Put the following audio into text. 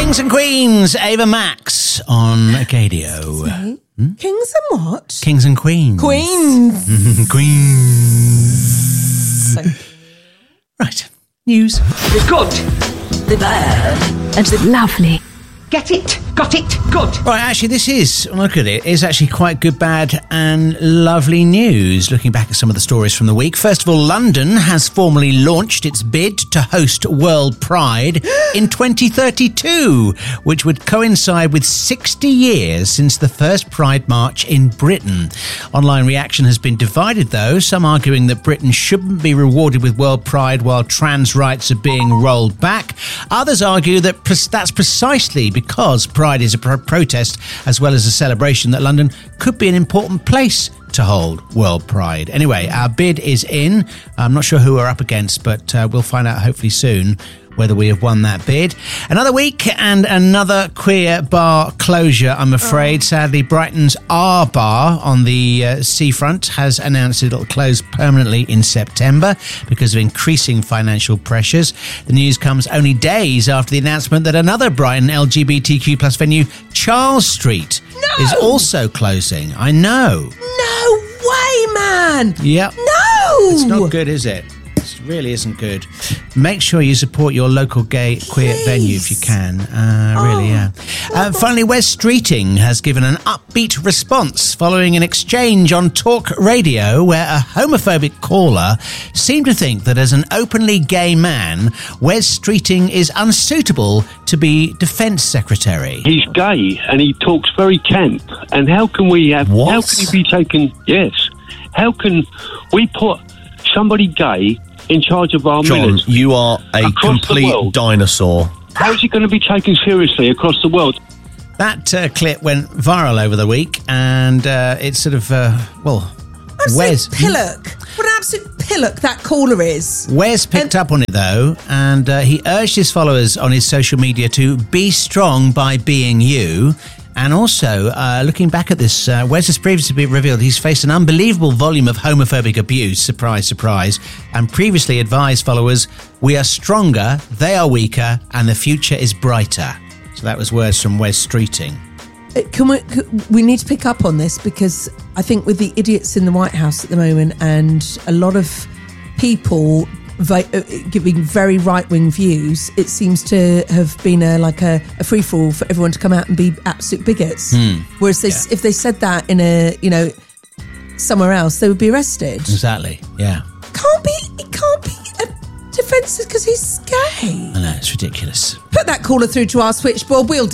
Kings and Queens, Ava Max on Acadio. Kings and what? Kings and Queens. Queens. Queens. Right, news. The good, the bad, and the lovely. Get it, got it, good. Right, actually, this is, look at it, is actually quite good, bad and lovely news. Looking back at some of the stories from the week. First of all, London has formally launched its bid to host World Pride in 2032, which would coincide with 60 years since the first Pride March in Britain. Online reaction has been divided, though, some arguing that Britain shouldn't be rewarded with World Pride while trans rights are being rolled back. Others argue that that's precisely because Pride is a protest as well as a celebration that London could be an important place to hold World Pride. Anyway, our bid is in. I'm not sure who we're up against, but we'll find out hopefully soon whether we have won that bid. Another week and another queer bar closure, I'm afraid. Sadly, Brighton's R Bar on the seafront has announced it'll close permanently in September because of increasing financial pressures. The news comes only days after the announcement that another Brighton LGBTQ plus venue, Charles Street, is also closing. I know. No way, man. Yep. No. It's not good, is it? It really isn't good. Make sure you support your local gay queer venue if you can. Really, yeah. Finally, Wes Streeting has given an upbeat response following an exchange on Talk Radio where a homophobic caller seemed to think that as an openly gay man, Wes Streeting is unsuitable to be Defence Secretary. He's gay and he talks very camp. And how can we have... What? How can he be taken... Yes. How can we put somebody gay in charge of our John, military? you are a complete dinosaur. How is he going to be taken seriously across the world? That clip went viral over the week, and it's sort of, Wes... Pillock. What an absolute pillock that caller is. Wes picked up on it, though, and he urged his followers on his social media to be strong by being you. And also, looking back at this, Wes has previously been revealed he's faced an unbelievable volume of homophobic abuse, surprise, surprise, and previously advised followers, we are stronger, they are weaker, and the future is brighter. So that was words from Wes Streeting. We need to pick up on this because I think with the idiots in the White House at the moment and a lot of people giving very right-wing views, it seems to have been a free-for-all for everyone to come out and be absolute bigots. Whereas if they said that in somewhere else, they would be arrested. Exactly, yeah. It can't be a defence because he's gay. I know, it's ridiculous. Put that caller through to our switchboard, we'll